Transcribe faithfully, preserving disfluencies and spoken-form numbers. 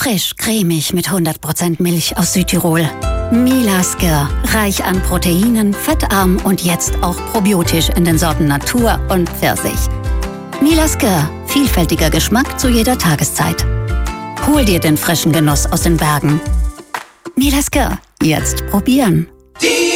Frisch, cremig mit hundert Prozent Milch aus Südtirol. Mila Skir, reich an Proteinen, fettarm und jetzt auch probiotisch in den Sorten Natur und Pfirsich. Mila Skir, vielfältiger Geschmack zu jeder Tageszeit. Hol dir den frischen Genuss aus den Bergen. Mila Skir, jetzt probieren.